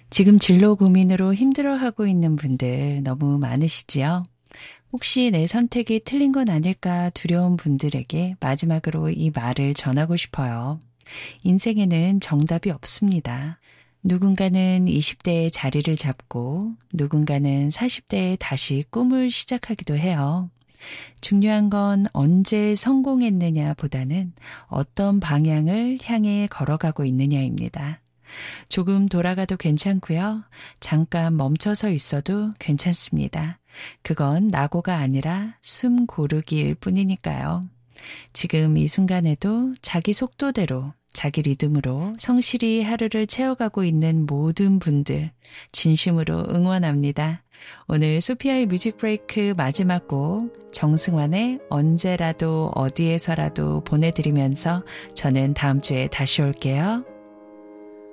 지금 진로 고민으로 힘들어하고 있는 분들 너무 많으시지요? 혹시 내 선택이 틀린 건 아닐까 두려운 분들에게 마지막으로 이 말을 전하고 싶어요. 인생에는 정답이 없습니다. 누군가는 20대에 자리를 잡고 누군가는 40대에 다시 꿈을 시작하기도 해요. 중요한 건 언제 성공했느냐 보다는 어떤 방향을 향해 걸어가고 있느냐입니다. 조금 돌아가도 괜찮고요. 잠깐 멈춰서 있어도 괜찮습니다. 그건 낙오가 아니라 숨 고르기일 뿐이니까요. 지금 이 순간에도 자기 속도대로, 자기 리듬으로 성실히 하루를 채워가고 있는 모든 분들 진심으로 응원합니다. 오늘 소피아의 뮤직 브레이크 마지막 곡 정승환의 언제라도 어디에서라도 보내드리면서 저는 다음 주에 다시 올게요.